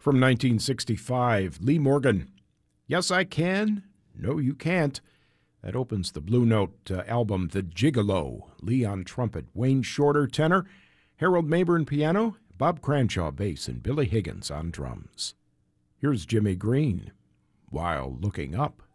From 1965, Lee Morgan, Yes I Can, No You Can't. That opens the Blue Note album, The Gigolo. Lee on trumpet, Wayne Shorter tenor, Harold Mabern piano, Bob Cranshaw bass, and Billy Higgins on drums. Here's Jimmy Green, While Looking Up.